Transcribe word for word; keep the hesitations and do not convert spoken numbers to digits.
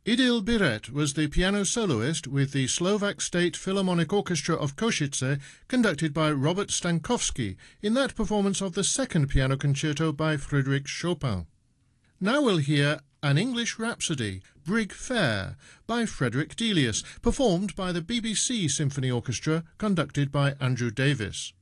Idil Biret was the piano soloist with the Slovak State Philharmonic Orchestra of Košice, conducted by Robert Stankovsky, in that performance of the second piano concerto by Frédéric Chopin. Now we'll hear An English Rhapsody, Brig Fair, by Frederick Delius, performed by the B B C Symphony Orchestra, conducted by Andrew Davis.